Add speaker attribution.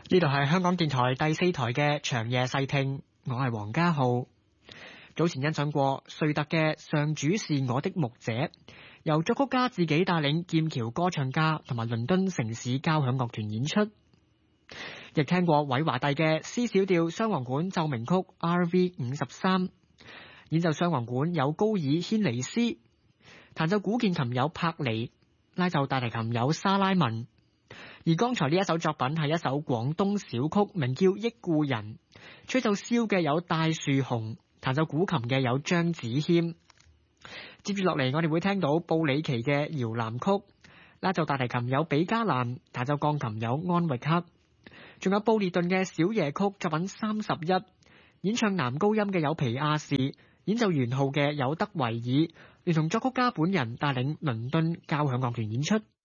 Speaker 1: 呢度係香港電台第4台嘅長夜細聽，我係黃家浩。早前欣賞過瑞特嘅《上主是我的牧者》，由作曲家自己帶領劍橋歌唱家同埋倫敦城市交響樂團演出。亦聽過韋華第嘅 C 小調雙簧管奏鳴曲 RV53，演奏雙簧管有高爾軒尼斯，彈奏古鍵琴有柏尼，拉奏大提琴有沙拉文。而剛才呢一首作品係一首廣東小曲，名叫《憶故人》，吹奏簫嘅有戴樹雄，彈奏古琴嘅有張子謙。接住落嚟，我哋會聽到布里奇嘅搖籃曲，拉奏大提琴有比加蘭，彈奏鋼琴有安域克，仲有布列頓嘅小夜曲作品31，演唱男高音嘅有皮亞士，演奏圓號嘅有德維爾，連同作曲家本人帶領倫敦交響樂團演出。